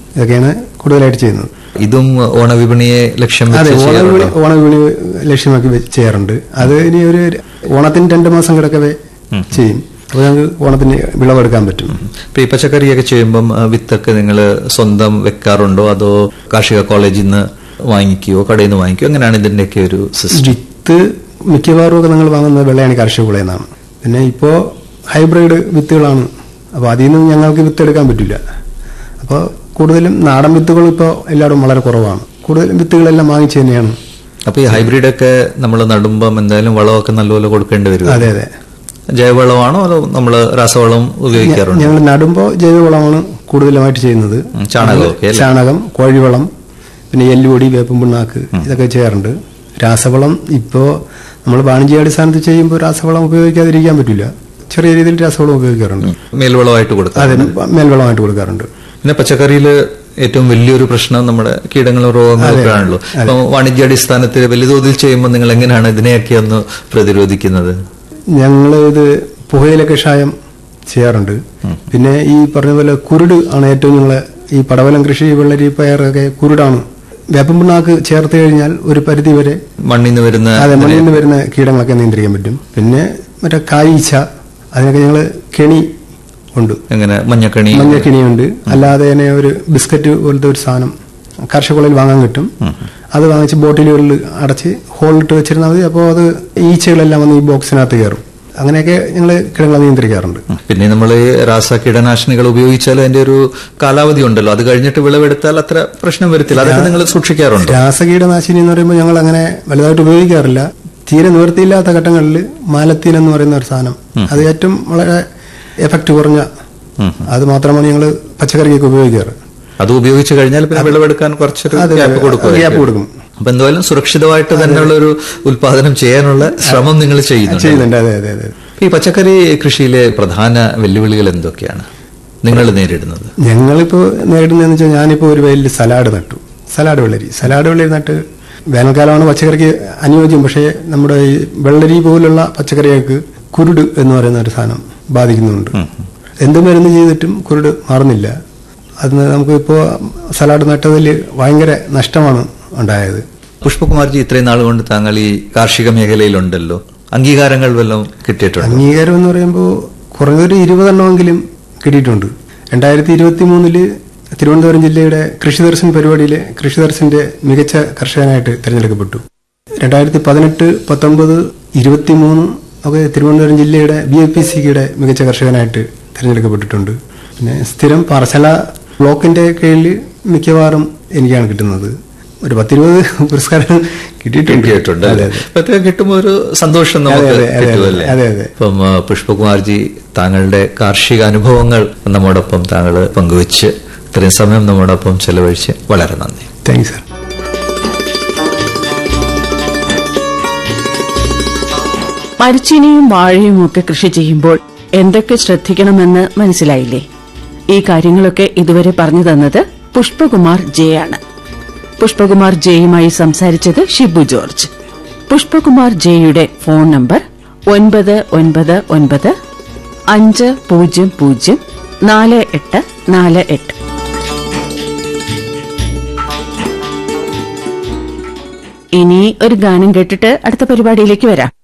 ഇതൊക്കെയാണ് കൂടുതലായിട്ട് ചെയ്യുന്നത്. ഇതും ഓണവിപണിയെ ലക്ഷ്യം അതെ, ഓണവിപണി ലക്ഷ്യമാക്കി ചെയ്യാറുണ്ട്. അത് ഇനി ഒരു ഓണത്തിന് 2 മാസം കിടക്കവേ ചെയ്യും. അപ്പോൾ ഞങ്ങൾക്ക് ഓണത്തിന് വിളവെടുക്കാൻ പറ്റും. ഈ പച്ചക്കറിയൊക്കെ ചെയ്യുമ്പം വിത്തൊക്കെ നിങ്ങൾ സ്വന്തം വെക്കാറുണ്ടോ, അതോ കാർഷിക കോളേജിൽ നിന്ന് വാങ്ങിക്കുകയോ കടയിൽ നിന്ന് വാങ്ങിക്കുകയോ, എങ്ങനെയാണ് ഇതിന്റെയൊക്കെ ഒരു സിസ്റ്റം? വിത്ത് മിക്കവാറും ഒക്കെ നിങ്ങൾ വാങ്ങുന്നത് വെള്ളയാണി കാർഷിക കോളേജിൽ നിന്നാണ്. പിന്നെ ഇപ്പോൾ ഹൈബ്രിഡ് വിത്തുകളാണ്. അപ്പോൾ അതിൽ നിന്ന് ഞങ്ങൾക്ക് വിത്ത് എടുക്കാൻ പറ്റില്ല. അപ്പോൾ കൂടുതലും നാടൻ വിത്തുകൾ ഇപ്പോൾ എല്ലാവരും വളരെ കുറവാണ്. കൂടുതലും വിത്തുകളെല്ലാം വാങ്ങിച്ചു തന്നെയാണ്. അപ്പോൾ ഈ ഹൈബ്രിഡൊക്കെ നമ്മൾ നടുമ്പം എന്തായാലും വളമൊക്കെ നല്ലപോലെ കൊടുക്കേണ്ടി വരും. അതെ അതെ. ജൈവവളമാണോ അതോ നമ്മൾ രാസവളം ഉപയോഗിക്കാറുണ്ട്? ഞങ്ങൾ നടുമ്പോൾ ജൈവവളമാണ് കൂടുതലുമായിട്ട് ചെയ്യുന്നത്. ചാണകം, കോഴിവളം, പിന്നെ എല്ലുപൊടി, വേപ്പും പിണ്ണാക്ക്, ഇതൊക്കെ ചെയ്യാറുണ്ട്. രാസവളം ഇപ്പോൾ നമ്മൾ വാണിജ്യാടിസ്ഥാനത്ത് ചെയ്യുമ്പോൾ രാസവളം ഉപയോഗിക്കാതിരിക്കാൻ പറ്റില്ല. ചെറിയ രീതിയിൽ രാസവളം ഉപയോഗിക്കാറുണ്ട്. മേൽവളമായിട്ട് കൊടുക്കാം. അതെ, മേൽവളമായിട്ട് കൊടുക്കാറുണ്ട്. പിന്നെ പച്ചക്കറിയിൽ ഏറ്റവും വലിയൊരു പ്രശ്നം നമ്മുടെ കീടങ്ങളും രോഗങ്ങളൊക്കെ ആണല്ലോ. ഇപ്പം വാണിജ്യാടിസ്ഥാനത്തിൽ വലിയ തോതിൽ ചെയ്യുമ്പോൾ നിങ്ങൾ എങ്ങനെയാണ് ഇതിനെയൊക്കെ ഒന്ന് പ്രതിരോധിക്കുന്നത്? ഞങ്ങൾ ഇത് പുകയില കഷായം ചെയ്യാറുണ്ട്. പിന്നെ ഈ പറഞ്ഞ പോലെ കുരുട് ആണ് ഏറ്റവും ഞങ്ങളെ ഈ പടവലം കൃഷി, വെള്ളരി, പയറൊക്കെ കുരുടാണ്. വേപ്പൻ പിണ്ണാക്ക് ചേർത്ത് കഴിഞ്ഞാൽ ഒരു പരിധി വരെ മണ്ണിൽ നിന്ന് വരുന്ന കീടങ്ങളൊക്കെ നിയന്ത്രിക്കാൻ പറ്റും. പിന്നെ മറ്റേ കായ്ച്ച, അതിനൊക്കെ ഞങ്ങൾ കെണി ഉണ്ട്. എങ്ങനെ? മഞ്ഞക്കെണിയുണ്ട്. അല്ലാതെ തന്നെ ഒരു ബിസ്ക്കറ്റ് പോലത്തെ ഒരു സാധനം കാർഷികയിൽ വാങ്ങാൻ കിട്ടും. അത് വാങ്ങിച്ച് ബോട്ടിലുകളിൽ അടച്ച് ഹോളിട്ട് വെച്ചിരുന്നാൽ മതി. അപ്പോൾ അത് ഈച്ചകളെല്ലാം വന്ന് ഈ ബോക്സിനകത്ത് കയറും. അങ്ങനെയൊക്കെ ഞങ്ങൾ കീടങ്ങളെ നിയന്ത്രിക്കാറുണ്ട്. പിന്നെ നമ്മൾ രാസ കീടനാശിനികൾ ഉപയോഗിച്ചാൽ അതിന്റെ ഒരു കാലാവധി ഉണ്ടല്ലോ, അത് കഴിഞ്ഞിട്ട് വിളവെടുത്താൽ അത്ര പ്രശ്നം വരത്തില്ല. അതൊക്കെ നിങ്ങൾ സൂക്ഷിക്കാറുണ്ട്? രാസകീടനാശിനി എന്ന് പറയുമ്പോൾ ഞങ്ങൾ അങ്ങനെ വലുതായിട്ട് ഉപയോഗിക്കാറില്ല. തീരെ നിവൃത്തിയില്ലാത്ത ഘട്ടങ്ങളിൽ മാലത്തീൻ എന്ന് പറയുന്ന ഒരു സാധനം, അത് ഏറ്റവും വളരെ എഫക്ട് കുറഞ്ഞ, അത് മാത്രമാണ് ഞങ്ങൾ പച്ചക്കറിക്കൊക്കെ ഉപയോഗിക്കാറ്. അത് ഉപയോഗിച്ച് കഴിഞ്ഞാൽ പിന്നെ വിളവെടുക്കാൻ കുറച്ചൊരു ഗ്യാപ്പ് കൊടുക്കും. അപ്പൊ എന്തായാലും സുരക്ഷിതമായിട്ട് തന്നെയുള്ള ഒരു ഉൽപാദനം ചെയ്യാനുള്ള ശ്രമം നിങ്ങൾ ചെയ്യുന്നുണ്ട്. അതെ അതെ അതെ. ഈ പച്ചക്കറി കൃഷിയിലെ പ്രധാന വെല്ലുവിളികൾ എന്തൊക്കെയാണ് നിങ്ങൾ നേരിടുന്നത്? ഞങ്ങളിപ്പോ നേരിടുന്നതെന്ന് വെച്ചാൽ, ഞാനിപ്പോ ഒരു വലിയ സലാഡ് നട്ടു. സലാഡ് വെള്ളരി നട്ട് വേനൽക്കാലമാണ് പച്ചക്കറിക്ക് അനുയോജ്യം. പക്ഷേ നമ്മുടെ ഈ വെള്ളരി പോലുള്ള പച്ചക്കറികൾക്ക് കുരുട് എന്ന് പറയുന്ന ഒരു സാധനം ബാധിക്കുന്നുണ്ട്. എന്ത് മരുന്ന് ചെയ്തിട്ടും കുരുട് മാറുന്നില്ല. അത് നമുക്കിപ്പോൾ സലാഡ് നട്ടതിൽ ഭയങ്കര നഷ്ടമാണ് ഉണ്ടായത്. പുഷ്പകുമാർജി, ഇത്രയും നാൾ കൊണ്ട് താങ്കൾ ഈ കാർഷിക മേഖലയിലുണ്ടല്ലോ, അംഗീകാരങ്ങൾ വല്ലതും കിട്ടിയിട്ടുണ്ട്? അംഗീകാരം എന്ന് പറയുമ്പോൾ കുറഞ്ഞൊരു 20 എണ്ണമെങ്കിലും കിട്ടിയിട്ടുണ്ട്. 2023 തിരുവനന്തപുരം ജില്ലയുടെ കൃഷിദർശൻ പരിപാടിയിൽ കൃഷിദർശന്റെ മികച്ച കർഷകനായിട്ട് തിരഞ്ഞെടുക്കപ്പെട്ടു. 2018, 19, 23 ഒക്കെ തിരുവനന്തപുരം ജില്ലയുടെ BIPCയുടെ മികച്ച കർഷകനായിട്ട് തിരഞ്ഞെടുക്കപ്പെട്ടിട്ടുണ്ട്. പിന്നെ സ്ഥിരം പാറശാല ബ്ലോക്കിന്റെ കീഴിൽ മിക്കവാറും എനിക്കാണ് കിട്ടുന്നത്. ഒരു 10-20 പുരസ്കാരം കിട്ടിയിട്ടുണ്ട്. കിട്ടുമ്പോൾ ഒരു സന്തോഷം നമുക്ക് കിട്ടുമല്ലേ? ഇപ്പം പുഷ്പകുമാർജി, താങ്കളുടെ കാർഷിക അനുഭവങ്ങൾ നമ്മോടൊപ്പം താങ്കൾ പങ്കുവെച്ച് ഇത്രയും സമയം നമ്മോടൊപ്പം ചെലവഴിച്ച് വളരെ നന്ദി. Thank you sir. മരച്ചീനിയും വാഴയും ഒക്കെ കൃഷി ചെയ്യുമ്പോൾ എന്തൊക്കെ ശ്രദ്ധിക്കണമെന്ന് മനസ്സിലായില്ലേ? ഈ കാര്യങ്ങളൊക്കെ ഇതുവരെ പറഞ്ഞു തന്നത് പുഷ്പകുമാർ ജെ ആണ്. പുഷ്പകുമാർ ജെയുമായി സംസാരിച്ചത് ഷിബു ജോർജ്. പുഷ്പകുമാർ ജെയുടെ ഫോൺ നമ്പർ 9995004848. ഇനി ഒരു ഗാനം കേട്ടിട്ട് അടുത്ത പരിപാടിയിലേക്ക് വരാം.